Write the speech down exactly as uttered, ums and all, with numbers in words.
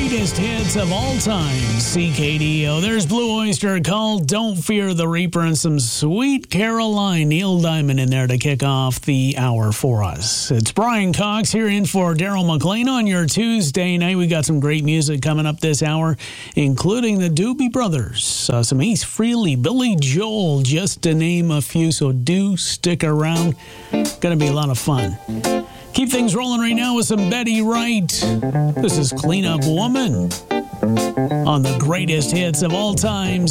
greatest hits of all time, C K D O. There's Blue Oyster Cult, Don't Fear the Reaper, and some Sweet Caroline. Neil Diamond in there to kick off the hour for us. It's Brian Cox here in for Daryl McLean on your Tuesday night. We got some great music coming up this hour, including the Doobie Brothers, uh, some Ace Frehley, Billy Joel, just to name a few, so do stick around. Gonna be a lot of fun. Keep things rolling right now with some Betty Wright. This is Clean Up Woman on the greatest hits of all time.